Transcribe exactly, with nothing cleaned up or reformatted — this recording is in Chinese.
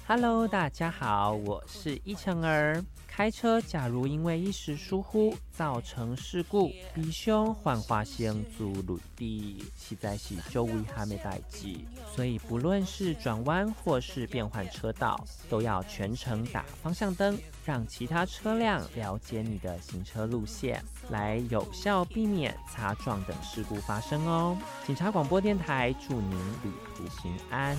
Hello， 大家好，我是依晨儿。开车假如因为一时疏忽造成事故，必须换化先做累的，实在是足危险的代志。所以不论是转弯或是变换车道，都要全程打方向灯，让其他车辆了解你的行车路线，来有效避免擦撞等事故发生哦。警察广播电台祝您旅途平安。